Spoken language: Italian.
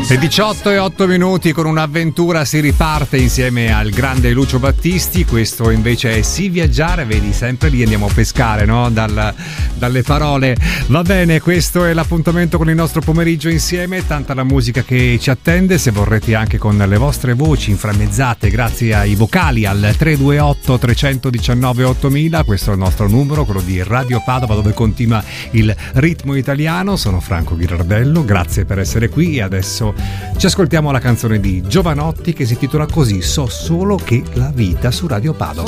Le 18:08 con un'avventura si riparte insieme al grande Lucio Battisti. Questo invece è Sì viaggiare, vedi, sempre lì andiamo a pescare, no? Dalle parole. Va bene, questo è l'appuntamento con il nostro pomeriggio insieme, tanta la musica che ci attende. Se vorrete anche con le vostre voci inframmezzate grazie ai vocali al 328 319 8000, questo è il nostro numero, quello di Radio Padova, dove continua il ritmo italiano. Sono Franco Ghirardello, grazie per essere qui e adesso ci ascoltiamo la canzone di Giovanotti che si intitola così, So solo che la vita, su Radio Padova.